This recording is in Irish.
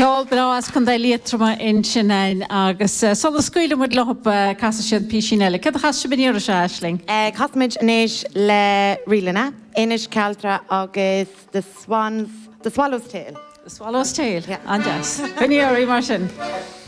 Ceol brás chun dé lítrama in sinnain agus sol scuile mu lehop casa sin píisiile. Cad chas se beníir se eisling? Cosmid inis le rilana, inis caltra agus the swallow's tail. The swallow's tail, Yeah. anjas. Beníir mar sin.